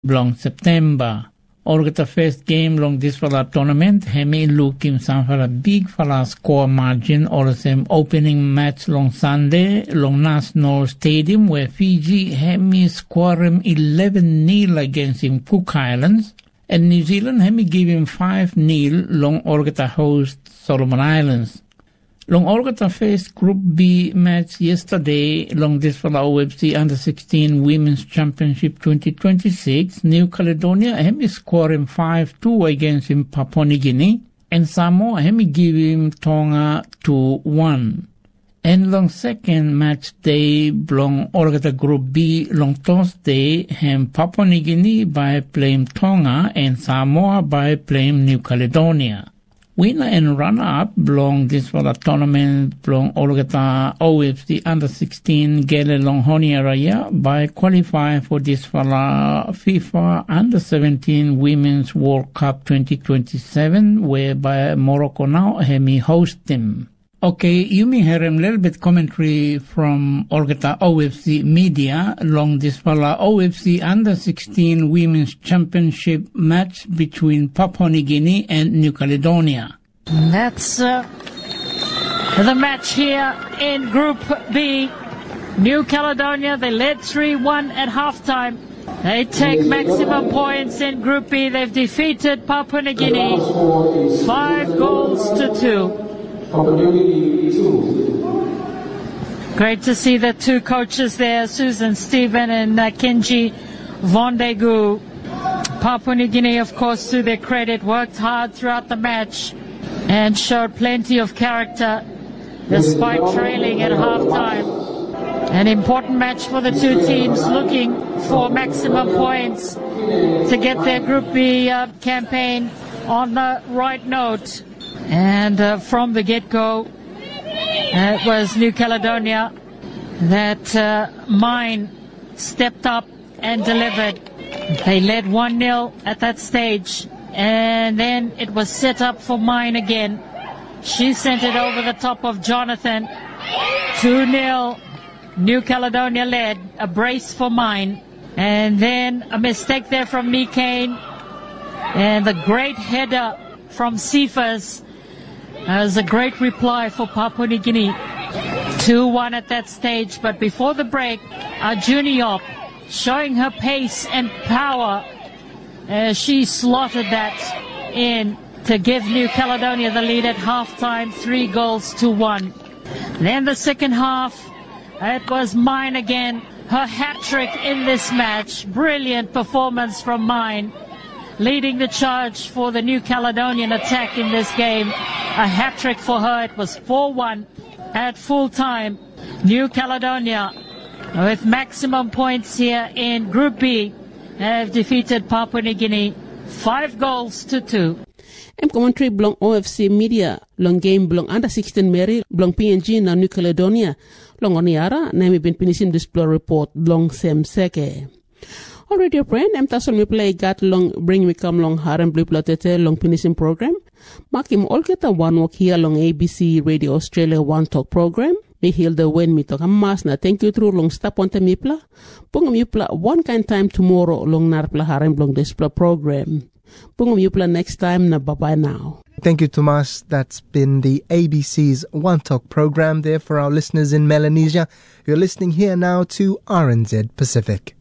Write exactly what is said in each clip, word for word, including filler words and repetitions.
long September. Olgata first game long this fala tournament, Hemi looking some for a big fala score margin or the same opening match long Sunday, long National Stadium where Fiji Hemi score him eleven nil against him Cook Islands, and New Zealand Hemi give him five nil long Olgata host Solomon Islands. Long Olgata faced Group B match yesterday long this for the O F C Under sixteen Women's Championship twenty twenty-six. New Caledonia Hemi score him five two against him Papua New Guinea, and Samoa Hemi give him Tonga two one. And long second match day long Olgata Group B long Thursday hem Papua New Guinea by playing Tonga and Samoa by playing New Caledonia. Winner and runner-up belong this for the tournament belong Olgata O F C Under sixteen Gele Longhoni area by qualify for this for the FIFA Under seventeen Women's World Cup twenty twenty-seven whereby Morocco now Hemi host them. Okay, you may hear a little bit commentary from Olgata O F C media along this fella O F C Under sixteen Women's Championship match between Papua New Guinea and New Caledonia. And that's uh, the match here in Group B. New Caledonia, they led three one at halftime. They take maximum points in Group B. They've defeated Papua New Guinea five goals to two. Great to see the two coaches there, Susan Stephen and uh, Kenji Vondegu. Papua New Guinea, of course, to their credit, worked hard throughout the match and showed plenty of character despite trailing at halftime. An important match for the two teams looking for maximum points to get their Group B uh, campaign on the right note. And uh, from the get-go, uh, it was New Caledonia that uh, Mine stepped up and delivered. They led one nil at that stage, and then it was set up for Mine again. She sent it over the top of Jonathan. two nil, New Caledonia led, a brace for Mine. And then a mistake there from Nikane, and the great header from Cephas. As a great reply for Papua New Guinea. two one at that stage, but before the break, Arjuniop showing her pace and power as she slotted that in to give New Caledonia the lead at halftime, three goals to one. Then the second half, it was Mine again, her hat-trick in this match. Brilliant performance from Mine, leading the charge for the New Caledonian attack in this game. A hat-trick for her. It was four one at full time. New Caledonia with maximum points here in Group B have defeated Papua New Guinea five goals to two. M commentary belong O F C media long game belong under sixteen Mary belong P N G na New Caledonia long oniara na mi bin pinisim display report belong Sem Seke. Already a friend, I'm tasol mi play gat long bring me come long harem blue plotete long pinisim program. Makim all get a one walk here long A B C Radio Australia One Talk program. Me heal the when me talk a mas na thank you through long stop on the mipla. Pungam yupla one kind time tomorrow long narpla harem long display program. Pungam yupla next time na bye bye now. Thank you, Tomas. That's been the A B C's One Talk program there for our listeners in Melanesia. You're listening here now to R N Z Pacific.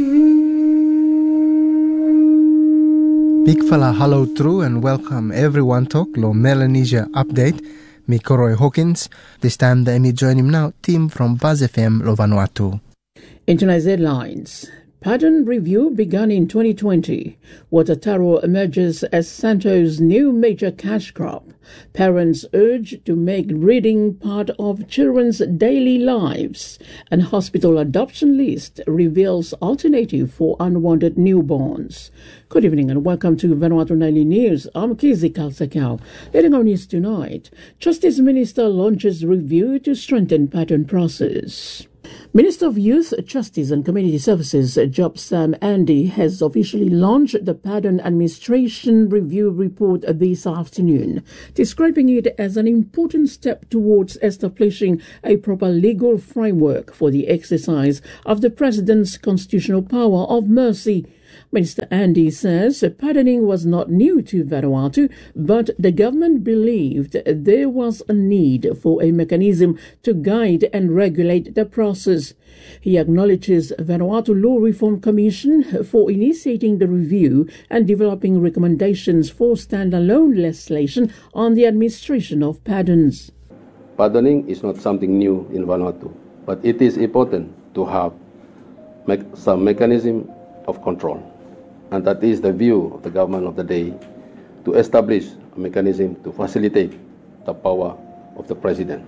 Big fella hello through and welcome everyone talk lo Melanesia update. Me Koroi Hawkins. This time the me join him now team from Buzz F M lo Vanuatu. International headlines. Pattern review begun in twenty twenty. Watataro emerges as Santo's new major cash crop. Parents urge to make reading part of children's daily lives. And hospital adoption list reveals alternative for unwanted newborns. Good evening and welcome to Vanuatu Nightly News. I'm Kizi Kalsakau. Leading our news tonight, Justice Minister launches review to strengthen pattern process. Minister of Youth, Justice and Community Services, Job Sam Andy, has officially launched the Pattern Administration Review Report this afternoon, describing it as an important step towards establishing a proper legal framework for the exercise of the President's constitutional power of mercy. Minister Andy says pardoning was not new to Vanuatu, but the government believed there was a need for a mechanism to guide and regulate the process. He acknowledges Vanuatu Law Reform Commission for initiating the review and developing recommendations for standalone legislation on the administration of pardons. Pardoning is not something new in Vanuatu, but it is important to have me- some mechanism of control. And that is the view of the government of the day, to establish a mechanism to facilitate the power of the president.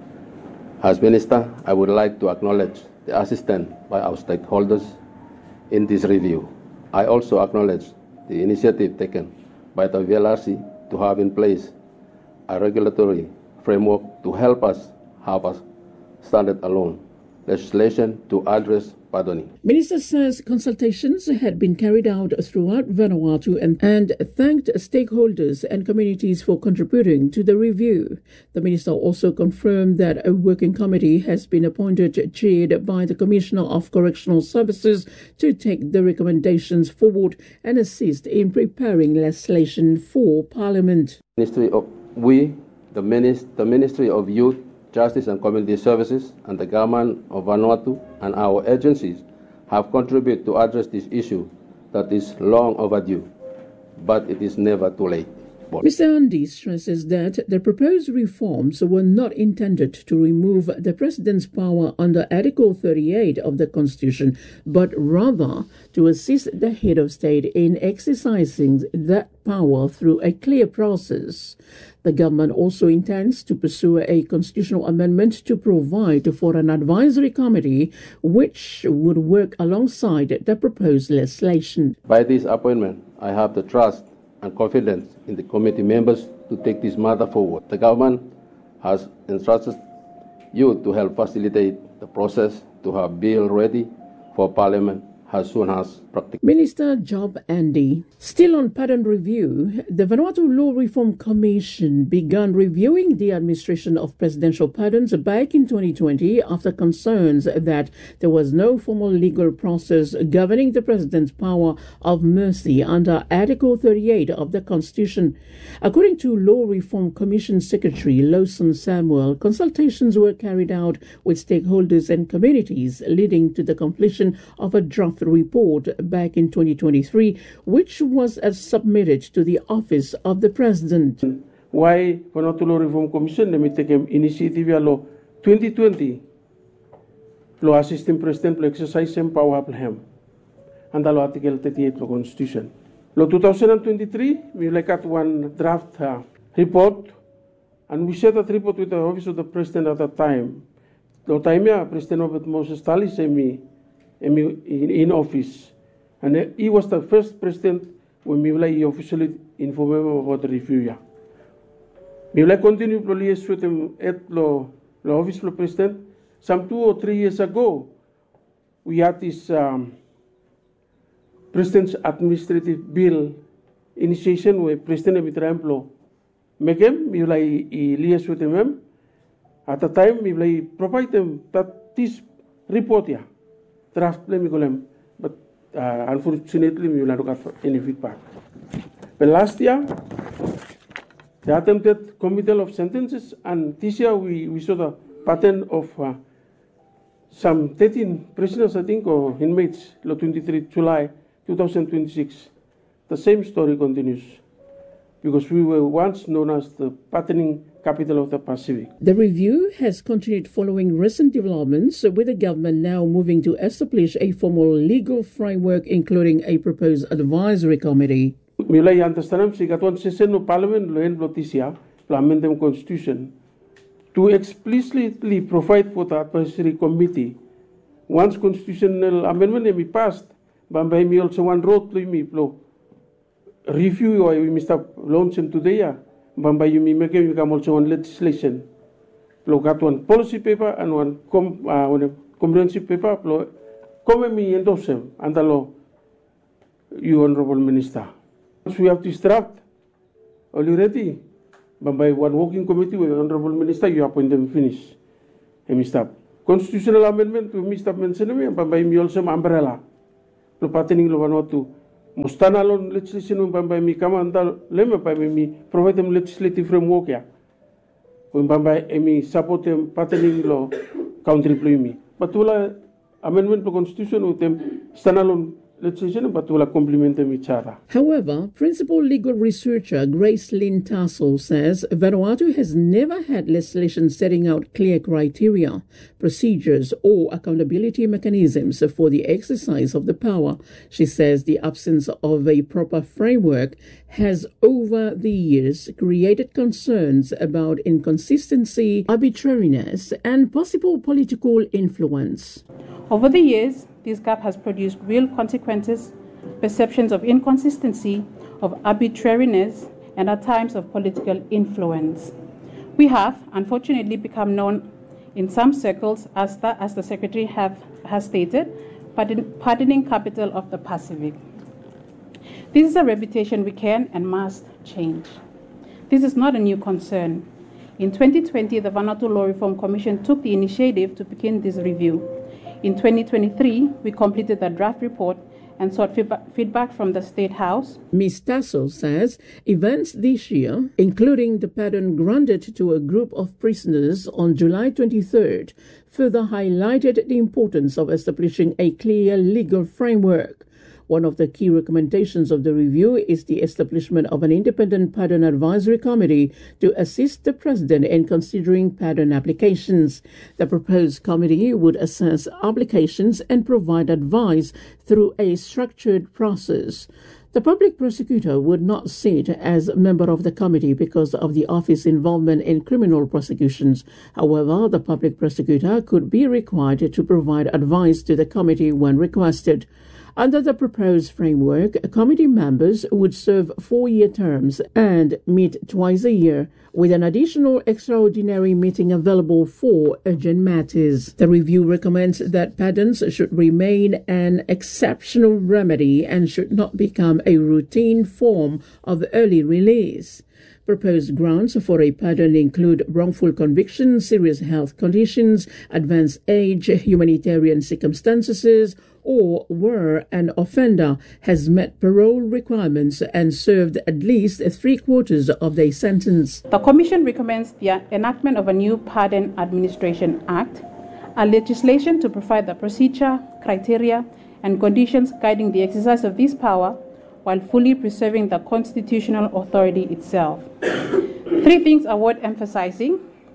As Minister, I would like to acknowledge the assistance by our stakeholders in this review. I also acknowledge the initiative taken by the V L R C to have in place a regulatory framework to help us have a standard-alone legislation to address pardoning. Minister says consultations had been carried out throughout Vanuatu and, and thanked stakeholders and communities for contributing to the review. The minister also confirmed that a working committee has been appointed, chaired by the Commissioner of Correctional Services, to take the recommendations forward and assist in preparing legislation for Parliament. Ministry of, we, the, Minis- the Ministry of Youth, Justice and Community Services and the government of Vanuatu and our agencies have contributed to address this issue that is long overdue, but it is never too late. Mister Andy stresses that the proposed reforms were not intended to remove the President's power under Article thirty-eight of the Constitution, but rather to assist the head of state in exercising that power through a clear process. The government also intends to pursue a constitutional amendment to provide for an advisory committee which would work alongside the proposed legislation. By this appointment, I have the trust and confidence in the committee members to take this matter forward. The government has entrusted you to help facilitate the process to have bill ready for Parliament as soon as practical. Minister Job Andy. Still on pardon review, the Vanuatu Law Reform Commission began reviewing the administration of presidential pardons back in twenty twenty after concerns that there was no formal legal process governing the president's power of mercy under Article thirty-eight of the Constitution. According to Law Reform Commission Secretary Lawson Samuel, consultations were carried out with stakeholders and communities, leading to the completion of a draft report back in twenty twenty-three, which was uh, submitted to the Office of the President. Why Vanuatu Law Reform Commission let me take an initiative law twenty twenty lo assistant president lo exercise sem power plhem and lo article thirty-eight lo constitution. Lo two thousand twenty-three we like at one draft uh, report and we shared that report with the Office of the President at that time. Lo time ya President Robert Moses Tali semi In, in office, and he was the first president when Mivla officially informed him about the review. Mivla continued to liaise with him at the office of the president. Some two or three years ago, we had this um, president's administrative bill initiation where President Mitra Emplo make him, Mivla liaise with him. At the time, Mivla provide him that this report here. Draft them, but uh, unfortunately, we will not get any feedback. But last year, the attempted committal of sentences, and this year we, we saw the pattern of uh, some thirteen prisoners, I think, or inmates, the twenty-third July two thousand twenty-six. The same story continues, because we were once known as the patterning capital of the Pacific. The review has continued following recent developments, with the government now moving to establish a formal legal framework, including a proposed advisory committee. Milay understand si katuan session no Parliament lo en blotisya lo amend the Constitution to explicitly provide for the advisory committee. Once constitutional amendment may be passed, bambay mi also one road lo mi plo review or we must launch him today. Bambay you make you come also on legislation. Lo got one policy paper and one com uh, one comprehensive paper. Lo come me endorse him and the law. You honorable minister. Once we have this draft already, Bambay one working committee with honorable minister. You appoint them finish. And stop constitutional amendment. We must mention me. Bambay me also umbrella. Lo patterning lo Vanuatu mustana lon legislation um pampai mi kama anda lema pa mi provide them legislative framework ya um pampai emi support them patterning law country plumi patula amendment to constitution utem standalone legislation patula complement them each other. However, principal legal researcher Grace Lynn Tassel says Vanuatu has never had legislation setting out clear criteria, procedures or accountability mechanisms for the exercise of the power. She says the absence of a proper framework has over the years created concerns about inconsistency, arbitrariness and possible political influence. Over the years, this gap has produced real consequences, perceptions of inconsistency, of arbitrariness, and at times of political influence. We have, unfortunately, become known in some circles as the, as the Secretary have, has stated, pardon, pardoning capital of the Pacific. This is a reputation we can and must change. This is not a new concern. In twenty twenty, the Vanuatu Law Reform Commission took the initiative to begin this review. In twenty twenty-three, we completed the draft report and sought feedback from the State House. Miz Tassel says events this year, including the pardon granted to a group of prisoners on July twenty-third, further highlighted the importance of establishing a clear legal framework. One of the key recommendations of the review is the establishment of an independent pardon advisory committee to assist the President in considering pardon applications. The proposed committee would assess applications and provide advice through a structured process. The public prosecutor would not sit as a member of the committee because of the office's involvement in criminal prosecutions. However, the public prosecutor could be required to provide advice to the committee when requested. Under the proposed framework, committee members would serve four-year terms and meet twice a year, with an additional extraordinary meeting available for urgent matters. The review recommends that pardons should remain an exceptional remedy and should not become a routine form of early release. Proposed grounds for a pardon include wrongful conviction, serious health conditions, advanced age, humanitarian circumstances, or where an offender has met parole requirements and served at least three quarters of their sentence. The Commission recommends the enactment of a new Pardon Administration Act, a legislation to provide the procedure, criteria, and conditions guiding the exercise of this power while fully preserving the constitutional authority itself. Three things are worth emphasizing.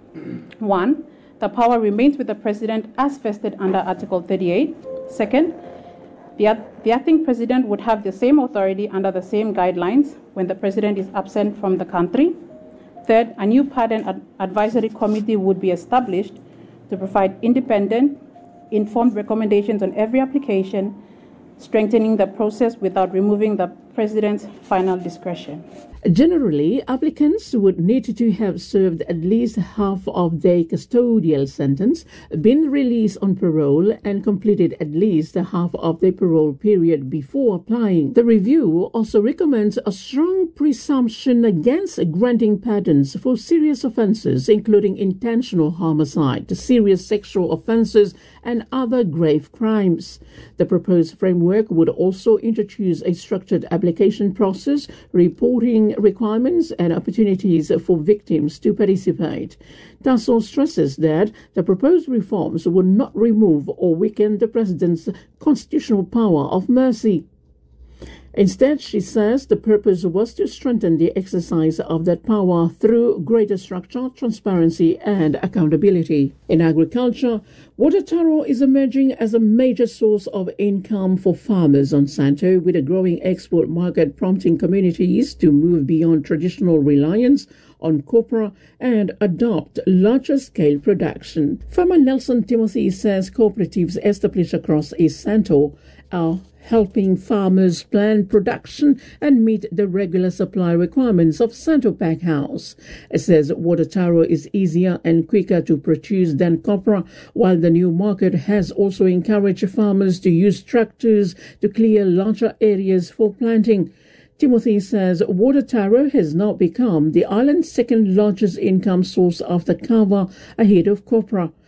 One, the power remains with the President as vested under Article thirty-eight. Second, the, the acting President would have the same authority under the same guidelines when the President is absent from the country. Third, a new Pardon ad- Advisory Committee would be established to provide independent, informed recommendations on every application, strengthening the process without removing the President's final discretion. Generally, applicants would need to have served at least half of their custodial sentence, been released on parole, and completed at least half of their parole period before applying. The review also recommends a strong presumption against granting pardons for serious offences, including intentional homicide, serious sexual offences, and other grave crimes. The proposed framework would also introduce a structured application process, reporting requirements and opportunities for victims to participate. Tassel stresses that the proposed reforms will not remove or weaken the President's constitutional power of mercy. Instead, she says the purpose was to strengthen the exercise of that power through greater structure, transparency, and accountability. In agriculture, water taro is emerging as a major source of income for farmers on Santo, with a growing export market prompting communities to move beyond traditional reliance on copra and adopt larger-scale production. Farmer Nelson Timothy says cooperatives established across East Santo are helping farmers plan production and meet the regular supply requirements of Santo Pack House. It says water taro is easier and quicker to produce than copra, while the new market has also encouraged farmers to use tractors to clear larger areas for planting. Timothy says water taro has now become the island's second largest income source after kava, ahead of copra.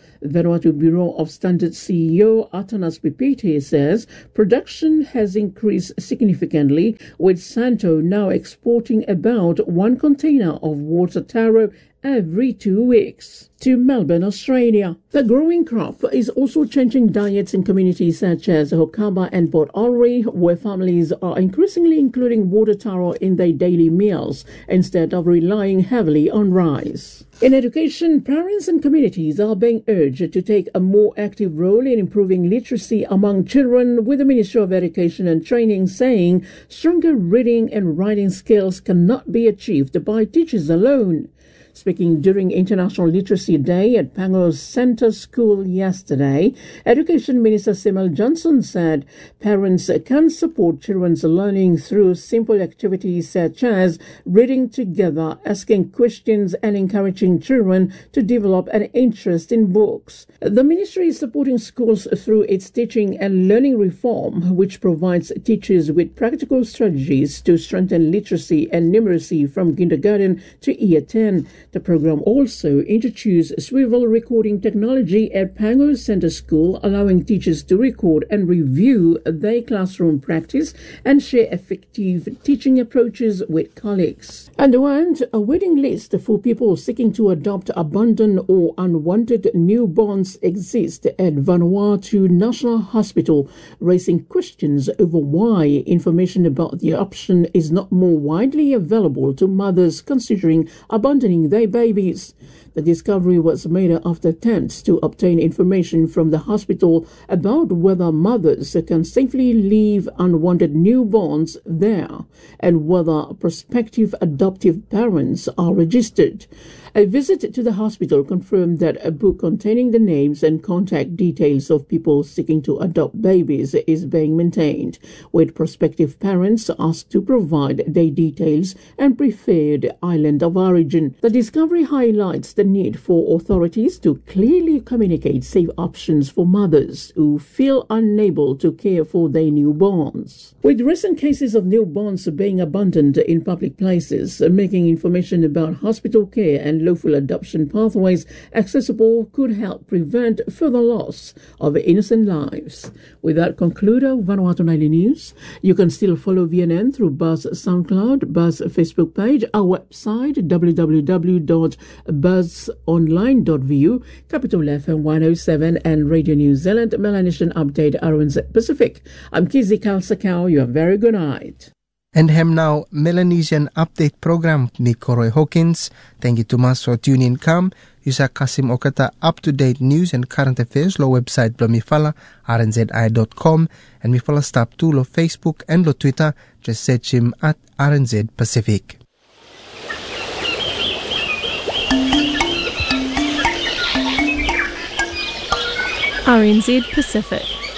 Vanuatu Bureau of Standards C E O Atanas Pipiti says production has increased significantly, with Santo now exporting about one container of water taro every two weeks to Melbourne, Australia. The growing crop is also changing diets in communities such as Hokaba and Port Albury, where families are increasingly including water taro in their daily meals instead of relying heavily on rice. In education, parents and communities are being urged to take a more active role in improving literacy among children, with the Ministry of Education and Training saying stronger reading and writing skills cannot be achieved by teachers alone. Speaking during International Literacy Day at Pango's Centre School yesterday, Education Minister Simel Johnson said parents can support children's learning through simple activities such as reading together, asking questions and encouraging children to develop an interest in books. The ministry is supporting schools through its teaching and learning reform, which provides teachers with practical strategies to strengthen literacy and numeracy from kindergarten to year ten. The program also introduced swivel recording technology at Pango Centre School, allowing teachers to record and review their classroom practice and share effective teaching approaches with colleagues. And a waiting list for people seeking to adopt abandoned or unwanted newborns exists at Vanuatu National Hospital, raising questions over why information about the option is not more widely available to mothers considering abandoning their babies. The discovery was made after attempts to obtain information from the hospital about whether mothers can safely leave unwanted newborns there and whether prospective adoptive parents are registered. A visit to the hospital confirmed that a book containing the names and contact details of people seeking to adopt babies is being maintained, with prospective parents asked to provide their details and preferred island of origin. The discovery highlights the need for authorities to clearly communicate safe options for mothers who feel unable to care for their newborns. With recent cases of newborns being abandoned in public places, making information about hospital care and lawful adoption pathways accessible could help prevent further loss of innocent lives. With that conclude our Vanuatu Nightly News. You can still follow V N N through Buzz SoundCloud, Buzz Facebook page, our website w w w dot buzz online dot v u, Capital F M one oh seven and Radio New Zealand Melanesian Update R N Z Pacific. I'm Kizzy Kalsakau. You have a very good night. And hem now Melanesian Update program ni Koroi Hawkins. Thank you to mas for tuning in kam. Yusa kasim okata up-to-date news and current affairs lo website blo mifala r n z i dot com and mifala stop to lo Facebook and lo Twitter. Just search him at R N Z Pacific. R N Z Pacific.